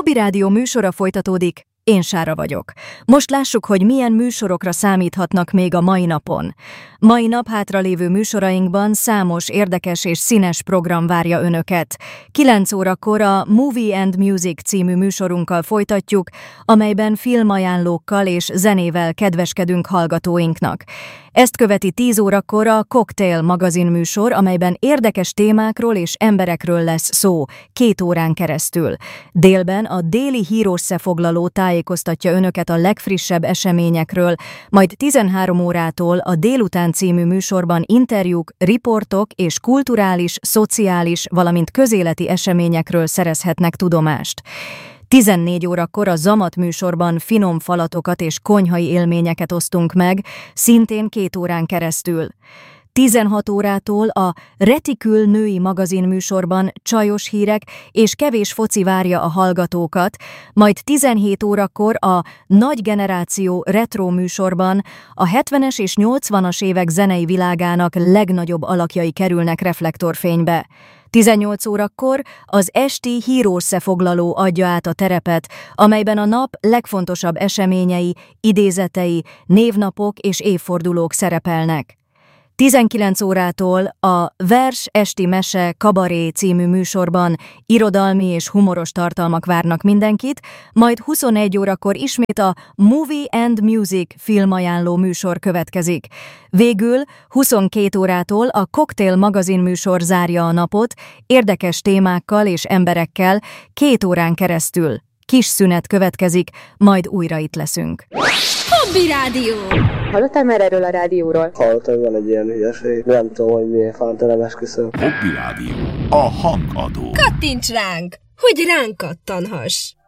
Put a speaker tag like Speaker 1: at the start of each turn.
Speaker 1: Hobby Rádió műsora folytatódik, én Sára vagyok. Most lássuk, hogy milyen műsorokra számíthatnak még a mai napon. Mai nap hátralévő műsorainkban számos érdekes és színes program várja önöket. 9 órakor a Movie and Music című műsorunkkal folytatjuk, amelyben filmajánlókkal és zenével kedveskedünk hallgatóinknak. Ezt követi 10 órakor a Cocktail magazin műsor, amelyben érdekes témákról és emberekről lesz szó 2 órán keresztül. Délben a déli hírösszefoglaló tájékoztatja önöket a legfrissebb eseményekről, majd 13 órától a Délután című műsorban interjúk, riportok és kulturális, szociális, valamint közéleti eseményekről szerezhetnek tudomást. 14 órakor a Zamat műsorban finom falatokat és konyhai élményeket osztunk meg, szintén 2 órán keresztül. 16 órától a Retikül női magazin műsorban csajos hírek és kevés foci várja a hallgatókat, majd 17 órakor a Nagy generáció retro műsorban a 70-es és 80-as évek zenei világának legnagyobb alakjai kerülnek reflektorfénybe. 18 órakor az esti hírösszefoglaló adja át a terepet, amelyben a nap legfontosabb eseményei, idézetei, névnapok és évfordulók szerepelnek. 19 órától a Vers esti mese kabaré című műsorban irodalmi és humoros tartalmak várnak mindenkit, majd 21 órakor ismét a Movie and Music filmajánló műsor következik. Végül 22 órától a Cocktail magazin műsor zárja a napot, érdekes témákkal és emberekkel 2 órán keresztül. Kis szünet következik, majd újra itt leszünk.
Speaker 2: Hobby Rádió!
Speaker 3: Hallottál már erről a rádióról?
Speaker 4: Hallottam, van egy ilyen hülyeség. Nem tudom, hogy miért Fanta nem esküszöm.
Speaker 5: Hobby Rádió. A hangadó.
Speaker 2: Kattints ránk, hogy ránk kattanhass!